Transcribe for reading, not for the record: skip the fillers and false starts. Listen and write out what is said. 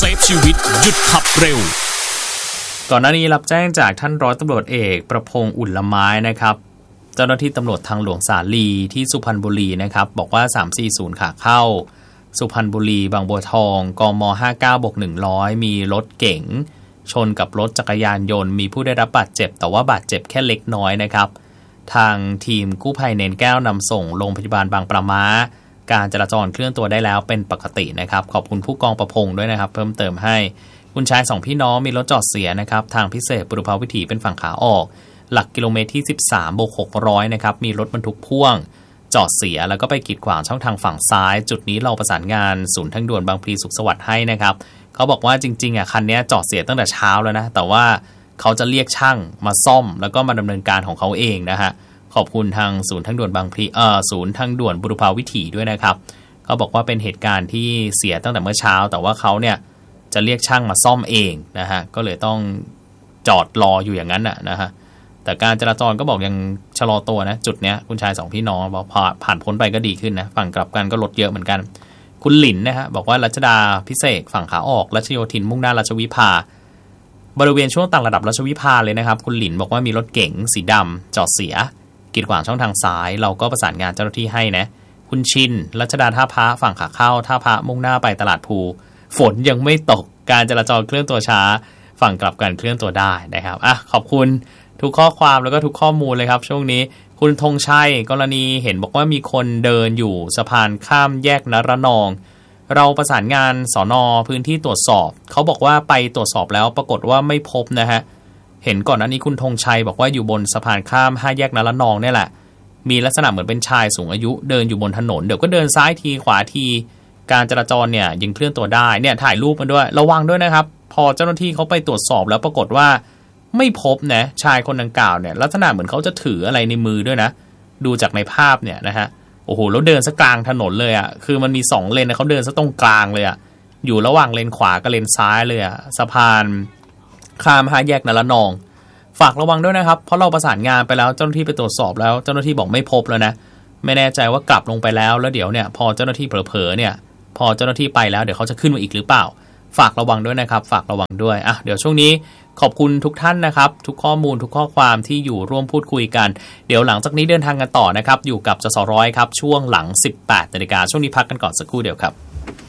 ซฟชีวิตหยุดขับเร็วก่อนหน้านี้รับแจ้งจากท่านร้อยตำรวจเอกประพงษ์อุ่นละไม้นะครับเจ้าหน้าที่ตำรวจทางหลวงสาลีที่สุพรรณบุรีนะครับบอกว่า340ขาเข้าสุพรรณบุรีบางบัวทองกม59/100มีรถเก๋งชนกับรถจักรยานยนต์มีผู้ได้รับบาดเจ็บแต่ว่าบาดเจ็บแค่เล็กน้อยนะครับทางทีมกู้ภัยเนนแก้วนำส่งโรงพยาบาลบางปะม้าการจราจรเคลื่อนตัวได้แล้วเป็นปกตินะครับขอบคุณผู้กองประพงษ์ด้วยนะครับเพิ่มเติมให้คุณชาย2พี่น้องมีรถจอดเสียนะครับทางพิเศษบุรพาวิถีเป็นฝั่งขาออกหลักกิโลเมตรที่13/600นะครับมีรถบรรทุกพ่วงจอดเสียแล้วก็ไปกีดขวางช่องทางฝั่งซ้ายจุดนี้เราประสานงานศูนย์ทางด่วนบางพลีสุขสวัสดิ์ให้นะครับเขาบอกว่าจริงๆคันนี้จอดเสียตั้งแต่เช้าแล้วนะแต่ว่าเขาจะเรียกช่างมาซ่อมแล้วก็มาดำเนินการของเขาเองนะฮะขอบคุณทางศูนย์ทางด่วนบางพลีศูนย์ทางด่วนบุรพาวิถีด้วยนะครับเขาบอกว่าเป็นเหตุการณ์ที่เสียตั้งแต่เมื่อเช้าแต่ว่าเขาเนี่ยจะเรียกช่างมาซ่อมเองนะฮะก็เลยต้องจอดรออยู่อย่างนั้นนะฮะแต่การจราจรก็บอกยังชะลอตัวนะจุดเนี้ยคุณชาย2พี่น้องบอกผ่านพ้นไปก็ดีขึ้นนะฝั่งกลับกันก็ลดเยอะเหมือนกันคุณหลินนะฮะบอกว่ารัชดาพิเศษฝั่งขาออกรัชโยธินมุ่งหน้าราชวิภาบริเวณช่วงต่างระดับรัชวิภาเลยนะครับคุณหลินบอกว่ามีรถเก๋งสีดำจอดเสียกีดขวางช่องทางซ้ายเราก็ประสานงานเจ้าหน้าที่ให้นะคุณชินรัชดาท่าพระฝั่งขาเข้าท่าพระมุ่งหน้าไปตลาดภูฝนยังไม่ตกการจราจรเคลื่อนตัวช้าฝั่งกลับกันเคลื่อนตัวได้นะครับขอบคุณทุกข้อความแล้วก็ทุกข้อมูลเลยครับช่วงนี้คุณธงชัยกรณีเห็นบอกว่ามีคนเดินอยู่สะพานข้ามแยกนรนองเราประสานงานสน.พื้นที่ตรวจสอบเขาบอกว่าไปตรวจสอบแล้วปรากฏว่าไม่พบนะฮะเห็นก่อนหน้านี้คุณธงชัยบอกว่าอยู่บนสะพานข้าม5แยกนรนองนี่แหละมีลักษณะเหมือนเป็นชายสูงอายุเดินอยู่บนถนนเดี๋ยวก็เดินซ้ายทีขวาทีการจราจรเนี่ยยังเคลื่อนตัวได้เนี่ยถ่ายรูปมันด้วยระวังด้วยนะครับพอเจ้าหน้าที่เขาไปตรวจสอบแล้วปรากฏว่าไม่พบนะชายคนดังกล่าวเนี่ยลักษณะเหมือนเขาจะถืออะไรในมือด้วยนะดูจากในภาพเนี่ยนะฮะโอ้โหแล้วเดินซะกลางถนนเลยอ่ะคือมันมี2เลนนะเขาเดินซะตรงกลางเลยอ่ะอยู่ระหว่างเลนขวากับเลนซ้ายเลยอ่ะสะพานข้าม5แยกนรนองฝากระวังด้วยนะครับเพราะเราประสานงานไปแล้วเจ้าหน้าที่ไปตรวจสอบแล้วเจ้าหน้าที่บอกไม่พบแล้วนะไม่แน่ใจว่ากลับลงไปแล้วเดี๋ยวเนี่ยพอเจ้าหน้าที่เผลอๆเนี่ยพอเจ้าหน้าที่ไปแล้วเดี๋ยวเขาจะขึ้นมาอีกหรือเปล่าฝากระวังด้วยนะครับฝากระวังด้วยเดี๋ยวช่วงนี้ขอบคุณทุกท่านนะครับทุกข้อมูลทุกข้อความที่อยู่ร่วมพูดคุยกันเดี๋ยวหลังจากนี้เดินทางกันต่อนะครับอยู่กับจสร้อยครับช่วงหลัง 18 นาฬิกาช่วงนี้พักกันก่อนสักครู่เดียวครับ